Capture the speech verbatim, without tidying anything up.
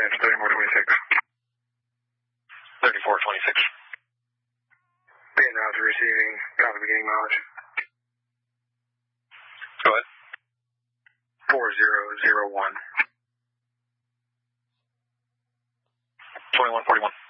Ranch, thirty-four twenty-six. thirty-four twenty-six. Band out to receiving, copy beginning mileage. Go ahead. four zero zero one. twenty-one forty-one.